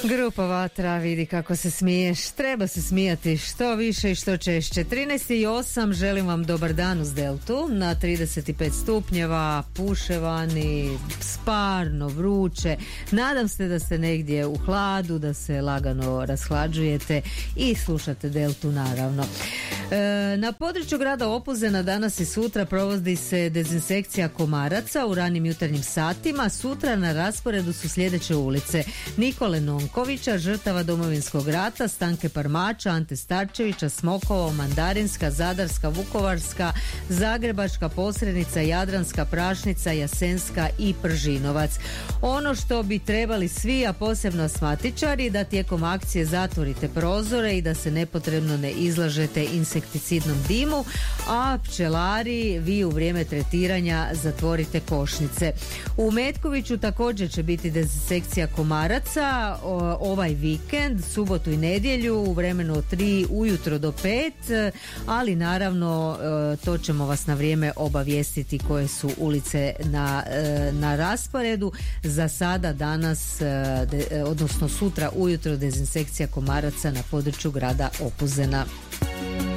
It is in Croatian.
Grupa Vatra, vidi kako se smiješ. Treba se smijati što više i što češće. 13:08, želim vam dobar dan uz Deltu. Na 35 stupnjeva, puše vani, sparno, vruće. Nadam se da ste negdje u hladu, da se lagano rashlađujete i slušate Deltu naravno. Na području grada Opuzena danas i sutra provodi se dezinsekcija komaraca u ranim jutarnjim satima. Sutra na rasporedu su sljedeće ulice: Nikole Nonkovića, žrtava Domovinskog rata, Stanke Parmača, Ante Starčevića, Smokovo, Mandarinska, Zadarska, Vukovarska, Zagrebačka, Posrednica, Jadranska, Prašnica, Jasenska i Pržinovac. Ono što bi trebali svi, a posebno astmatičari, da tijekom akcije zatvorite prozore i da se nepotrebno ne izlažete insekticidnom dimu, a pčelari, vi u vrijeme tretiranja zatvorite košnice. U Metkoviću također će biti dezinsekcija komaraca ovaj vikend, subotu i nedjelju u vremenu od 3 ujutro do 5, ali naravno to ćemo vas na vrijeme obavijestiti koje su ulice na rasporedu. Za sada danas, odnosno sutra ujutro dezinsekcija komaraca na području grada Opuzena.